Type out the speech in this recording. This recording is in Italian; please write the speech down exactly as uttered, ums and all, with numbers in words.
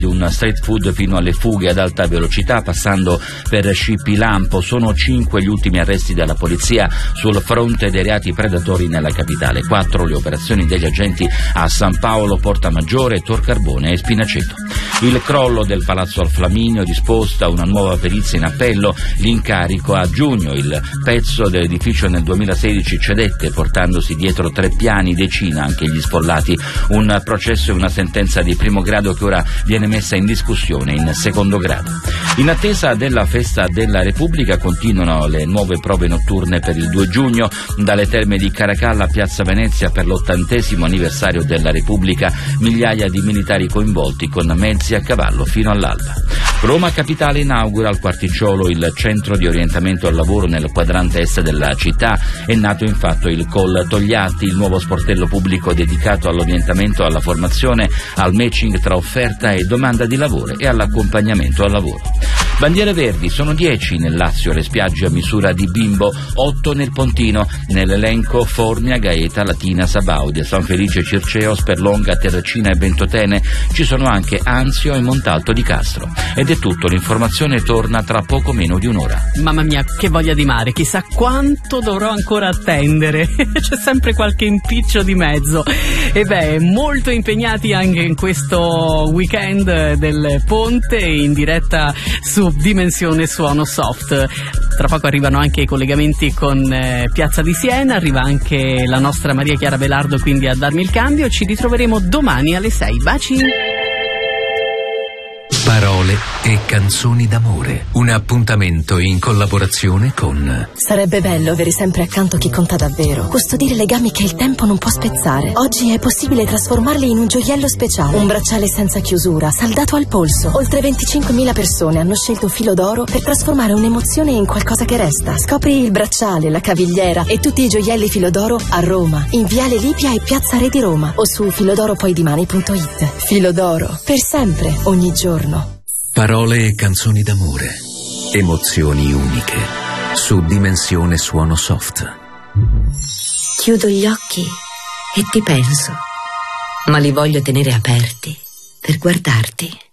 un street food fino alle fughe ad alta velocità, passando per scippi lampo. Sono cinque gli ultimi arresti della polizia sul fronte dei reati predatori nella capitale. Quattro le operazioni degli agenti a San Paolo, Porta Maggiore, Tor Carbone e Spinaceto. Il crollo del Palazzo al Flaminio, disposta una nuova perizia in appello, l'incarico a giugno. Il pezzo dell'edificio nel duemilasedici cedette, portandosi dietro tre piani, decina anche gli sfollati. Un processo e una sentenza di primo grado che ora viene messa in discussione in secondo grado. In attesa della festa della Repubblica continuano le nuove prove notturne per il due giugno, dalle terme di Caracalla a Piazza Venezia per l'ottantesimo anniversario della Repubblica, migliaia di militari coinvolti con mezzi a cavallo fino all'alba. Roma Capitale inaugura al Quarticciolo il centro di orientamento al lavoro nel quadrante est della città. È nato infatti il Col Togliatti, il nuovo sportello pubblico dedicato all'orientamento, alla formazione, al matching tra offerta e domanda di lavoro e all'accompagnamento al lavoro. Bandiere verdi, sono dieci nel Lazio le spiagge a misura di bimbo, otto nel Pontino, nell'elenco Fornia, Gaeta, Latina, Sabaudia, San Felice, Circeo, Sperlonga, Terracina e Ventotene. Ci sono anche Anzio e Montalto di Castro. Ed è tutto, l'informazione torna tra poco meno di un'ora. Mamma mia, che voglia di mare, chissà quanto dovrò ancora attendere. C'è sempre qualche impiccio di mezzo. E beh, molto impegnati anche in questo weekend del Ponte, in diretta su Dimensione Suono Soft. Tra poco arrivano anche i collegamenti con eh, Piazza di Siena, arriva anche la nostra Maria Chiara Belardo quindi a darmi il cambio. Ci ritroveremo domani alle sei. Baci! Parole e canzoni d'amore. Un appuntamento in collaborazione con... Sarebbe bello avere sempre accanto chi conta davvero. Custodire legami che il tempo non può spezzare. Oggi è possibile trasformarli in un gioiello speciale. Un bracciale senza chiusura, saldato al polso. Oltre venticinquemila persone hanno scelto Filo d'Oro per trasformare un'emozione in qualcosa che resta. Scopri il bracciale, la cavigliera e tutti i gioielli Filo d'Oro a Roma, in Viale Lipia e Piazza Re di Roma, o su filodoropoi-di-mani punto it. Filo d'Oro, per sempre, ogni giorno. Parole e canzoni d'amore. Emozioni uniche. Su Dimensione Suono Soft. Chiudo gli occhi e ti penso, ma li voglio tenere aperti per guardarti.